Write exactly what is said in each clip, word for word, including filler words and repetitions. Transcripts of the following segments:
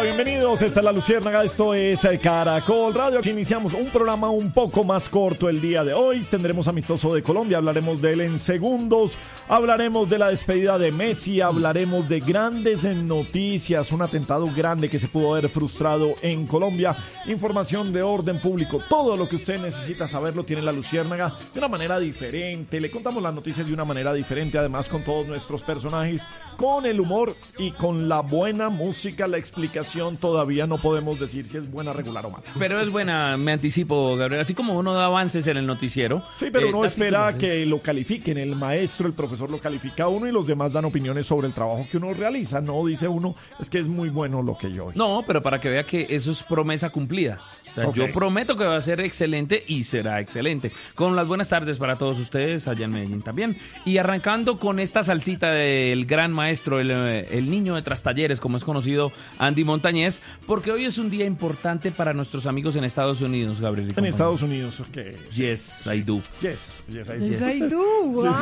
bienvenidos. Esta es La Luciérnaga, esto es Caracol Radio. Iniciamos un programa un poco más corto el día de hoy. Tendremos Amistoso de Colombia, hablaremos de él en segundos. Hablaremos de la despedida de Messi, hablaremos de grandes noticias, un atentado grande que se pudo haber frustrado en Colombia. Información de orden público, todo lo que usted necesita saber lo tiene La Luciérnaga de una manera diferente. Le contamos las noticias de una manera diferente, además con todos nuestros personajes, con el humor y con la buena música. La explicación todavía no podemos decir si es buena, regular o mala. Pero es buena, me anticipo, Gabriel. Así como uno da avances en el noticiero. Sí, pero eh, uno espera que lo califiquen. El maestro, el profesor lo califica a uno y los demás dan opiniones sobre el trabajo que uno realiza. No dice uno, es que es muy bueno lo que yo hice. No, pero para que vea que eso es promesa cumplida. O sea, okay. Yo prometo que va a ser excelente y será excelente. Con las buenas tardes para todos ustedes allá en Medellín también. Y arrancando con esta salsita del gran maestro, el, el niño de Trastalleres, como es conocido, Andy Montañez, porque hoy es un día importante para nuestros amigos en Estados Unidos, Gabriel. En Estados Unidos, ok. Yes, I do. Yes, yes, I do. Yes, I do. Wow. Yes,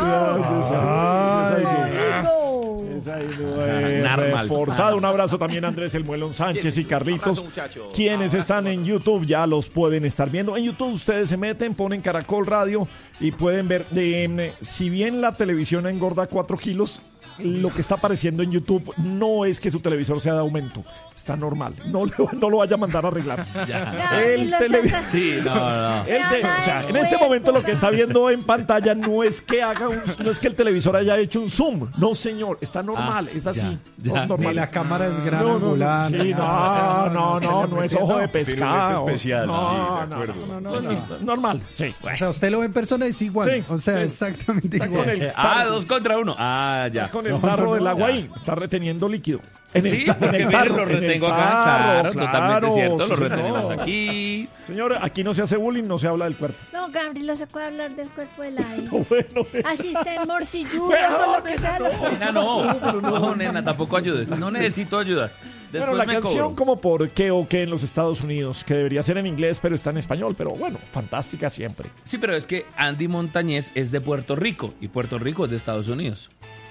I do. Yes, I do. Reforzado. Un abrazo también a Andrés El Muelón Sánchez y Carlitos, quienes están en YouTube. Ya los pueden estar viendo. En YouTube ustedes se meten, ponen Caracol Radio y pueden ver. Eh, si bien la televisión engorda cuatro kilos, lo que está apareciendo en YouTube no es que su televisor sea de aumento. Está normal. No, no lo vaya a mandar a arreglar. Ya. El televisor. Sí, no, no. El te- o sea, en este momento lo que está viendo en pantalla no es que haga un, no es que el televisor haya hecho un zoom. No, señor. Está normal. Ah, es así. Ya, ya. Normal. Ni la cámara es gran No, no, angular. no, sí, no, no, no, no es ojo de pescado. Especial, no, sí, de no, acuerdo. no, no, no, no. Normal. Sí. O sea, usted lo ve en persona y es igual. Sí, o sea, sí. exactamente Está igual. con el Ah, tarro. dos contra uno. Ah, ya. Está con el No, tarro no, del no, agua ya. ahí. Está reteniendo líquido. En Sí, el, ta- en porque el miren, tarro, lo en el retengo acá. tarro, Claro, totalmente cierto. sí, Lo señor. retenemos aquí. Señor, aquí no se hace bullying, no se habla del cuerpo. No, Gabriel, no se puede hablar del cuerpo de la ex. Bueno, Así está morcilludo, Pero, eso es lo que nena, sale. Nena, no. No, nena, tampoco ayudes. No necesito ayudas. Después bueno, la me canción cobro. como por qué o qué en los Estados Unidos, que debería ser en inglés, pero está en español. Pero bueno, fantástica siempre. Sí, pero es que Andy Montañez es de Puerto Rico y Puerto Rico es de Estados Unidos.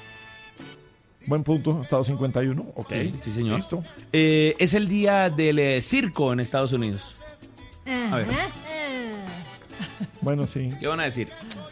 Buen punto, Estado cincuenta y uno. Ok, Sí, sí, señor. Listo. Eh, es el día del eh, circo en Estados Unidos. A ver. Ajá. Bueno, sí. ¿Qué van a decir?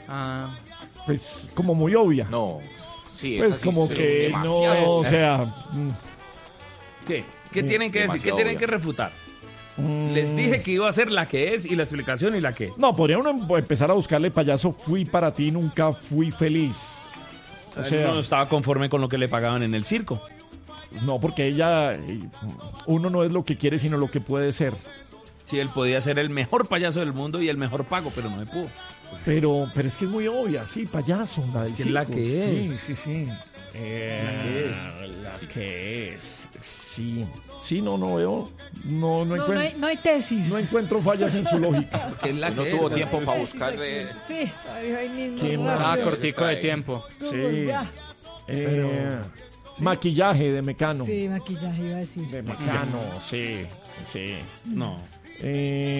Pues como muy obvia. No, sí, es Pues así, como sí, que demasiado. no, o sea... mm, ¿Qué? ¿Qué Sí, tienen que decir? ¿Qué demasiado tienen obvio. que refutar? mm, Les dije que iba a ser la que es y la explicación y la que es. No, podría uno em- empezar a buscarle payaso. Fui para ti, nunca fui feliz. O sea, Uno no estaba conforme con lo que le pagaban en el circo. no, porque ella... eh, Uno no es lo que quiere, sino lo que puede ser. Sí, él podía ser el mejor payaso del mundo y el mejor pago, pero no me pudo. Pero, pero es que es muy obvia, sí, payaso. La, de Es que es la circo, que sí, es. Sí, sí, Eh, La que es. Sí. Sí, no, no veo. No, no, No, no, encuentro, hay, no hay tesis. no encuentro fallas en su lógica. Que es la No que tuvo es, tiempo ¿no? para buscar. eh, Sí, ahí, ahí mismo. ¿Quién rápido. más? Ah, cortico de ahí. tiempo. Google, Sí. ya. Eh, Maquillaje de Mecano. Sí, maquillaje iba a decir. De Mecano, sí. Sí. No. Eh,